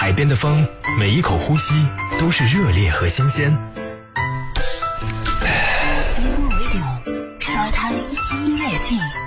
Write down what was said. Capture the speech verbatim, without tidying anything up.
海边的风，每一口呼吸都是热烈和新鲜。 C 五 Radio 沙滩音乐季。